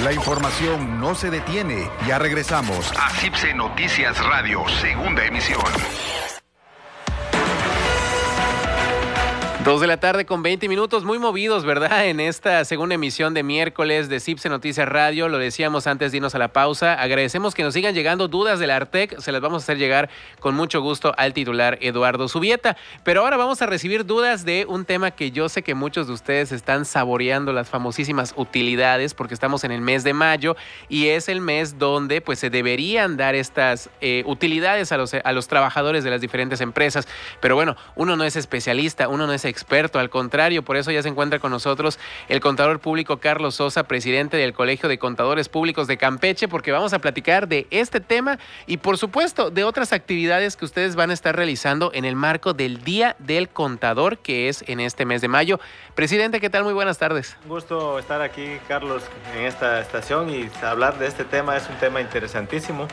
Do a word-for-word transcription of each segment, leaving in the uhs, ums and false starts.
La información no se detiene. Ya regresamos a CIPSE Noticias Radio, segunda emisión. Dos de la tarde con veinte minutos, muy movidos, ¿verdad? En esta segunda emisión de miércoles de CIPSE Noticias Radio, lo decíamos antes de irnos a la pausa, agradecemos que nos sigan llegando dudas del Artec, se las vamos a hacer llegar con mucho gusto al titular Eduardo Zubieta, pero ahora vamos a recibir dudas de un tema que yo sé que muchos de ustedes están saboreando, las famosísimas utilidades, porque estamos en el mes de mayo y es el mes donde pues se deberían dar estas eh, utilidades a los, a los trabajadores de las diferentes empresas, pero bueno, uno no es especialista, uno no es experto, al contrario, por eso ya se encuentra con nosotros el contador público Carlos Sosa, presidente del Colegio de Contadores Públicos de Campeche, porque vamos a platicar de este tema y por supuesto de otras actividades que ustedes van a estar realizando en el marco del Día del Contador, que es en este mes de mayo. Presidente, ¿qué tal? Muy buenas tardes. Un gusto estar aquí, Carlos, en esta estación y hablar de este tema. Es un tema interesantísimo.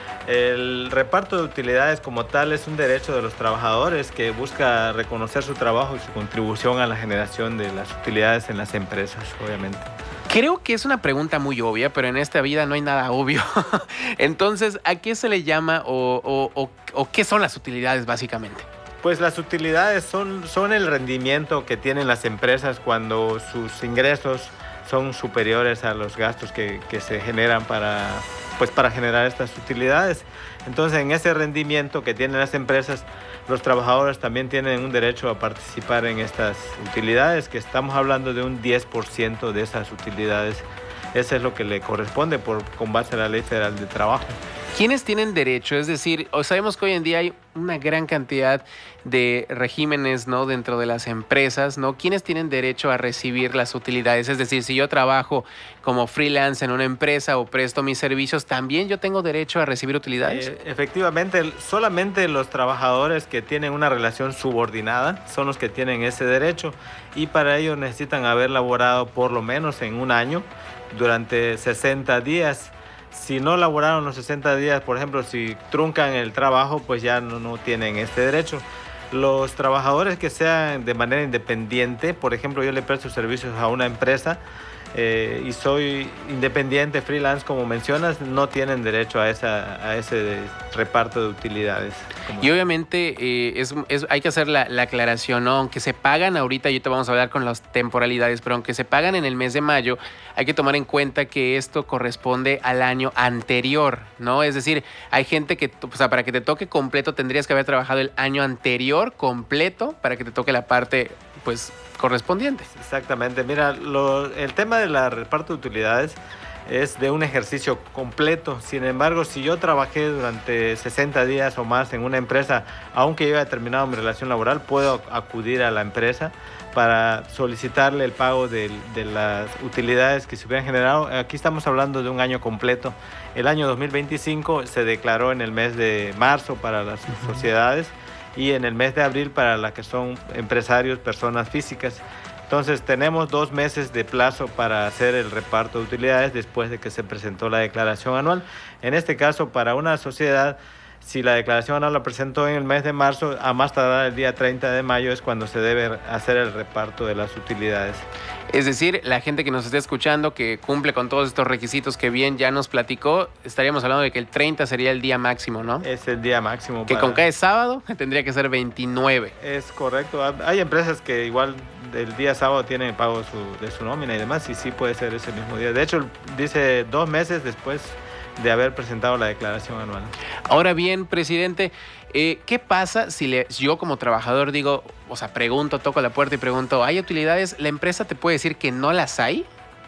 El reparto de utilidades como tal es un derecho de los trabajadores que busca reconocer su trabajo y su contribución a la generación de las utilidades en las empresas, obviamente. Creo que es una pregunta muy obvia, pero en esta vida no hay nada obvio. Entonces, ¿a qué se le llama o, o, o, o qué son las utilidades básicamente? Pues las utilidades son, son el rendimiento que tienen las empresas cuando sus ingresos son superiores a los gastos que, que se generan para... pues para generar estas utilidades. Entonces, en ese rendimiento que tienen las empresas, los trabajadores también tienen un derecho a participar en estas utilidades, que estamos hablando de un diez por ciento de esas utilidades. Eso es lo que le corresponde por, con base a la Ley Federal de Trabajo. ¿Quiénes tienen derecho? Es decir, sabemos que hoy en día hay una gran cantidad de regímenes, ¿no?, dentro de las empresas, ¿no? ¿Quiénes tienen derecho a recibir las utilidades? Es decir, si yo trabajo como freelance en una empresa o presto mis servicios, ¿también yo tengo derecho a recibir utilidades? Eh, efectivamente, solamente los trabajadores que tienen una relación subordinada son los que tienen ese derecho y para ello necesitan haber laborado por lo menos en un año durante sesenta días. Si no laboraron los sesenta días, por ejemplo, si truncan el trabajo, pues ya no, no tienen este derecho. Los trabajadores que sean de manera independiente, por ejemplo, yo le presto servicios a una empresa eh, y soy independiente, freelance, como mencionas, no tienen derecho a, esa, a ese reparto de utilidades. Y obviamente eh, es, es, hay que hacer la, la aclaración, ¿no? Aunque se pagan ahorita, y te vamos a hablar con las temporalidades, pero aunque se pagan en el mes de mayo, hay que tomar en cuenta que esto corresponde al año anterior, ¿no? Es decir, hay gente que, o sea, para que te toque completo tendrías que haber trabajado el año anterior completo para que te toque la parte, pues, correspondiente. Exactamente. Mira, lo, el tema de la reparto de utilidades es de un ejercicio completo. Sin embargo, si yo trabajé durante sesenta días o más en una empresa, aunque yo haya terminado mi relación laboral, puedo acudir a la empresa para solicitarle el pago de, de las utilidades que se hubieran generado. Aquí estamos hablando de un año completo. El año dos mil veinticinco se declaró en el mes de marzo para las uh-huh. sociedades y en el mes de abril para las que son empresarios, personas físicas. Entonces tenemos dos meses de plazo para hacer el reparto de utilidades después de que se presentó la declaración anual. En este caso, para una sociedad, si la declaración anual la presentó en el mes de marzo, a más tardar el día treinta de mayo es cuando se debe hacer el reparto de las utilidades. Es decir, la gente que nos esté escuchando, que cumple con todos estos requisitos que bien ya nos platicó, estaríamos hablando de que el treinta sería el día máximo, ¿no? Es el día máximo. Que para... con cada sábado tendría que ser veintinueve. Es correcto. Hay empresas que igual el día sábado tienen pago su, de su nómina y demás, y sí puede ser ese mismo día. De hecho, dice dos meses después de haber presentado la declaración anual. Ahora bien, presidente, eh, ¿qué pasa si, le, si yo como trabajador digo, o sea, pregunto, toco la puerta y pregunto, ¿hay utilidades? ¿La empresa te puede decir que no las hay?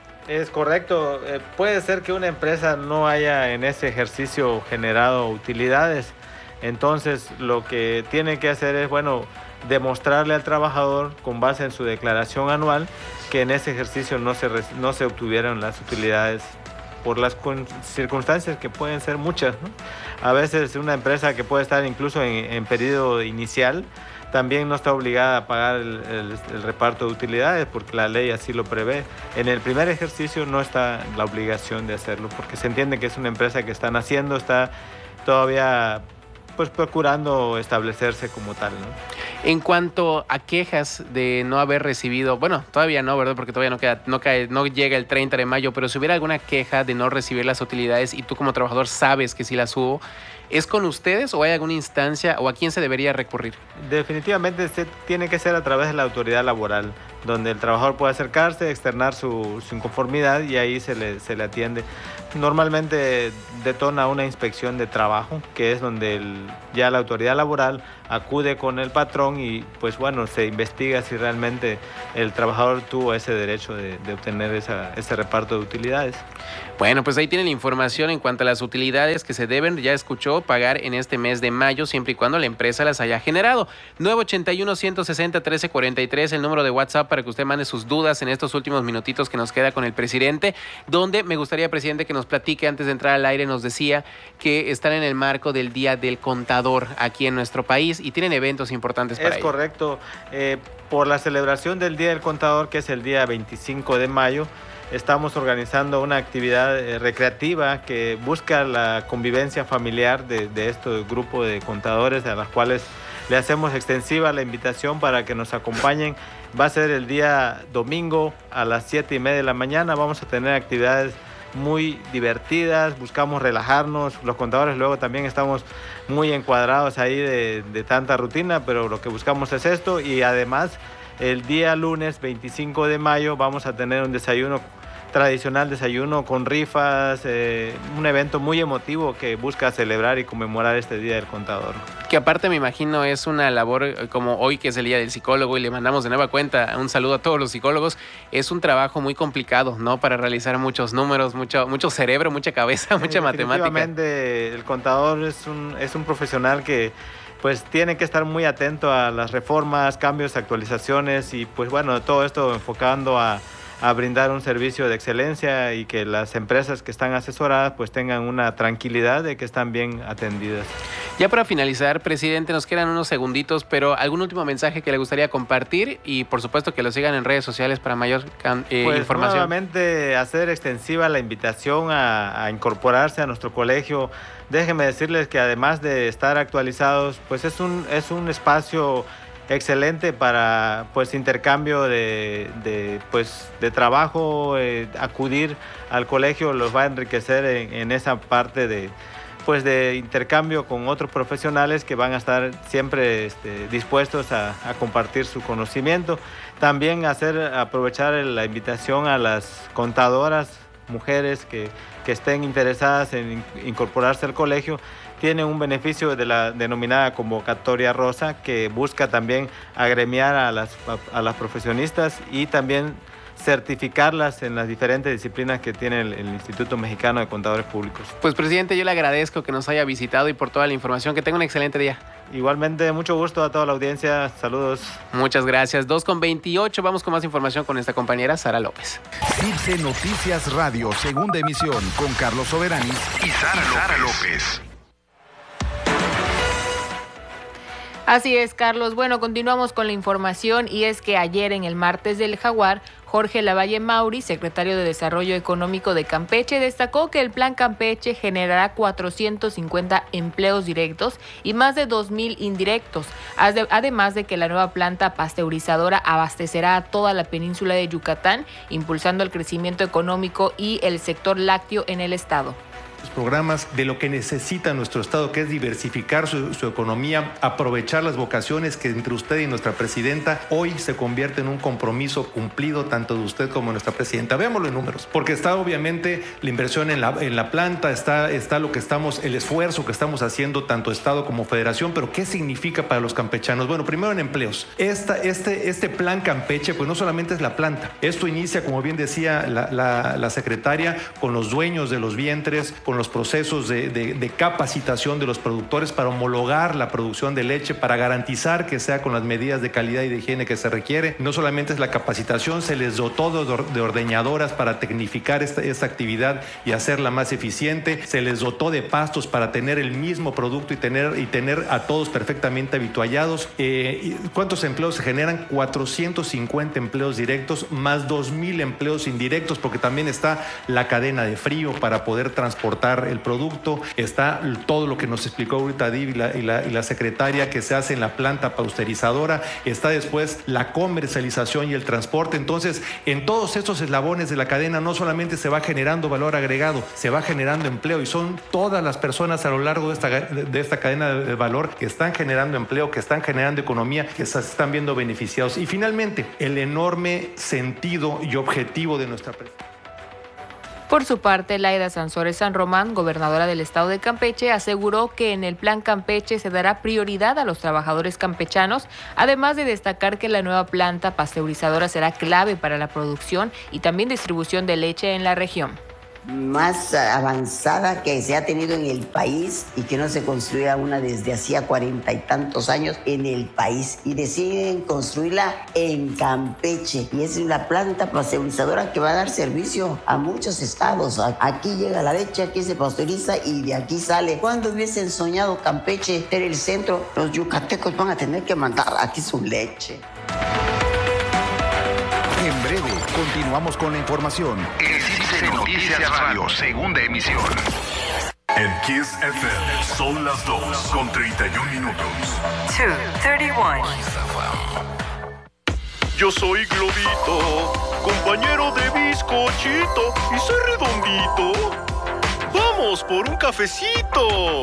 Es correcto. Eh, puede ser que una empresa no haya en ese ejercicio generado utilidades. Entonces, lo que tiene que hacer es, bueno, demostrarle al trabajador, con base en su declaración anual, que en ese ejercicio no se, no se obtuvieron las utilidades por las circunstancias que pueden ser muchas, ¿no? A veces una empresa que puede estar incluso en, en periodo inicial también no está obligada a pagar el, el, el reparto de utilidades porque la ley así lo prevé. En el primer ejercicio no está la obligación de hacerlo porque se entiende que es una empresa que está naciendo, está todavía pues procurando establecerse como tal, ¿no? En cuanto a quejas de no haber recibido, bueno, todavía no, ¿verdad? Porque todavía no queda, no cae, no llega el treinta de mayo, pero si hubiera alguna queja de no recibir las utilidades y tú como trabajador sabes que sí las hubo, ¿es con ustedes o hay alguna instancia o a quién se debería recurrir? Definitivamente se tiene que ser a través de la autoridad laboral, donde el trabajador puede acercarse, externar su, su inconformidad y ahí se le, se le atiende. Normalmente detona una inspección de trabajo, que es donde el, ya la autoridad laboral acude con el patrón y pues bueno, se investiga si realmente el trabajador tuvo ese derecho de, de obtener esa, ese reparto de utilidades. Bueno, pues ahí tienen la información en cuanto a las utilidades que se deben, ya escuchó, pagar en este mes de mayo, siempre y cuando la empresa las haya generado. nueve ochenta y uno, ciento sesenta, trece cuarenta y tres, el número de WhatsApp para que usted mande sus dudas en estos últimos minutitos que nos queda con el presidente, donde me gustaría, presidente, que nos platique, antes de entrar al aire, nos decía que están en el marco del Día del Contador aquí en nuestro país y tienen eventos importantes para ello. Es correcto. Eh, por la celebración del Día del Contador, que es el día veinticinco de mayo, estamos organizando una actividad eh, recreativa que busca la convivencia familiar de, de este grupo de contadores, a las cuales le hacemos extensiva la invitación para que nos acompañen. Va a ser el día domingo a las siete y media de la mañana. Vamos a tener actividades muy divertidas, buscamos relajarnos. Los contadores luego también estamos muy encuadrados ahí de, de tanta rutina, pero lo que buscamos es esto. Y además, el día lunes veinticinco de mayo vamos a tener un desayuno tradicional, desayuno con rifas, eh, un evento muy emotivo que busca celebrar y conmemorar este Día del Contador. Que aparte me imagino es una labor como hoy, que es el Día del Psicólogo, y le mandamos de nueva cuenta un saludo a todos los psicólogos. Es un trabajo muy complicado, ¿no? Para realizar muchos números, mucho, mucho cerebro, mucha cabeza, mucha matemática. Definitivamente el contador es un, es un profesional que pues tiene que estar muy atento a las reformas, cambios, actualizaciones y pues bueno, todo esto enfocando a a brindar un servicio de excelencia y que las empresas que están asesoradas pues tengan una tranquilidad de que están bien atendidas. Ya para finalizar, presidente, nos quedan unos segunditos, pero ¿algún último mensaje que le gustaría compartir? Y por supuesto que lo sigan en redes sociales para mayor eh, pues, información. Nuevamente hacer extensiva la invitación a, a incorporarse a nuestro colegio. Déjenme decirles que además de estar actualizados, pues es un, es un espacio excelente para pues intercambio de, de, pues, de trabajo. Eh, acudir al colegio los va a enriquecer en, en esa parte de, pues, de intercambio con otros profesionales que van a estar siempre este, dispuestos a, a compartir su conocimiento. También hacer, aprovechar la invitación a las contadoras, mujeres que, que estén interesadas en incorporarse al colegio. Tiene un beneficio de la denominada convocatoria rosa, que busca también agremiar a las, a, a las profesionistas y también certificarlas en las diferentes disciplinas que tiene el, el Instituto Mexicano de Contadores Públicos. Pues, presidente, yo le agradezco que nos haya visitado y por toda la información. Que tenga un excelente día. Igualmente, mucho gusto a toda la audiencia. Saludos. Muchas gracias. dos con veintiocho. Vamos con más información con esta compañera Sara López. CIPSE Noticias Radio, segunda emisión, con Carlos Soberanis y Sara, Sara López. Así es, Carlos. Bueno, continuamos con la información y es que ayer en el Martes del Jaguar, Jorge Lavalle Mauri, secretario de Desarrollo Económico de Campeche, destacó que el Plan Campeche generará cuatrocientos cincuenta empleos directos y más de dos mil indirectos, además de que la nueva planta pasteurizadora abastecerá a toda la península de Yucatán, impulsando el crecimiento económico y el sector lácteo en el estado. Los programas de lo que necesita nuestro estado, que es diversificar su, su economía, aprovechar las vocaciones que entre usted y nuestra presidenta hoy se convierte en un compromiso cumplido tanto de usted como de nuestra presidenta. Veámoslo en números, porque está obviamente la inversión en la, en la planta, está, está lo que estamos, el esfuerzo que estamos haciendo tanto estado como federación, pero ¿qué significa para los campechanos? Bueno, primero en empleos. Esta, este, este plan Campeche, pues no solamente es la planta, esto inicia, como bien decía la, la, la secretaria, con los dueños de los vientres, con los procesos de, de, de capacitación de los productores para homologar la producción de leche, para garantizar que sea con las medidas de calidad y de higiene que se requiere. No solamente es la capacitación, se les dotó de ordeñadoras para tecnificar esta, esta actividad y hacerla más eficiente, se les dotó de pastos para tener el mismo producto y tener, y tener a todos perfectamente habituallados. Eh, ¿Cuántos empleos se generan? cuatrocientos cincuenta empleos directos, más dos mil empleos indirectos, porque también está la cadena de frío para poder transportar exportar el producto, está todo lo que nos explicó ahorita Div y la, y la, y la secretaria que se hace en la planta pausterizadora, está después la comercialización y el transporte. Entonces, en todos estos eslabones de la cadena no solamente se va generando valor agregado, se va generando empleo, y son todas las personas a lo largo de esta, de esta cadena de valor que están generando empleo, que están generando economía, que se están viendo beneficiados. Y finalmente, el enorme sentido y objetivo de nuestra presencia. Por su parte, Laida Sansores San Román, gobernadora del estado de Campeche, aseguró que en el Plan Campeche se dará prioridad a los trabajadores campechanos, además de destacar que la nueva planta pasteurizadora será clave para la producción y también distribución de leche en la región. Más avanzada que se ha tenido en el país y que no se construía una desde hacía cuarenta y tantos años en el país, y deciden construirla en Campeche, y es una planta pasteurizadora que va a dar servicio a muchos estados. Aquí llega la leche, aquí se pasteuriza y de aquí sale. ¿Cuándo hubiesen soñado Campeche ser el centro? Los yucatecos van a tener que mandar aquí su leche. En breve, continuamos con la información. En Cipse Noticias Radio, segunda emisión. En Kiss F M son las dos con treinta y un minutos. two thirty-one. Yo soy Globito, compañero de bizcochito, y soy redondito. ¡Vamos por un cafecito!